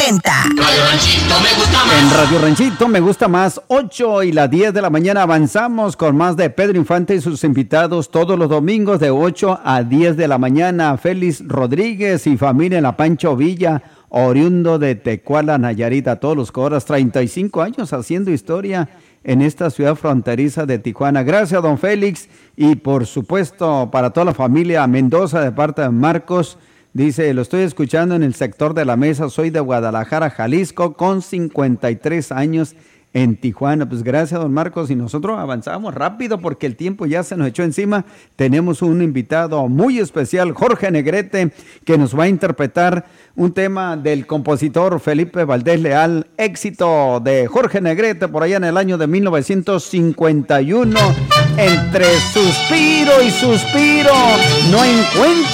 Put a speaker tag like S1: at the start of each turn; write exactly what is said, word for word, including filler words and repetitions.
S1: setenta.
S2: Radio Ranchito me gusta más.
S3: En Radio Ranchito me gusta más, ocho y las diez de la mañana avanzamos con más de Pedro Infante y sus invitados todos los domingos de ocho a diez de la mañana. Félix Rodríguez y familia en la Pancho Villa, oriundo de Tecuala, Nayarit, a todos los coras, treinta y cinco años haciendo historia en esta ciudad fronteriza de Tijuana. Gracias, don Félix, y por supuesto para toda la familia Mendoza de parte de Marcos. Dice, lo estoy escuchando en el sector de la mesa, soy de Guadalajara, Jalisco, con cincuenta y tres años en Tijuana. Pues gracias, don Marcos, y nosotros avanzamos rápido porque el tiempo ya se nos echó encima. Tenemos un invitado muy especial, Jorge Negrete, que nos va a interpretar un tema del compositor Felipe Valdés Leal, éxito de Jorge Negrete por allá en el año de mil novecientos cincuenta y uno. Entre suspiro y suspiro, no encuentro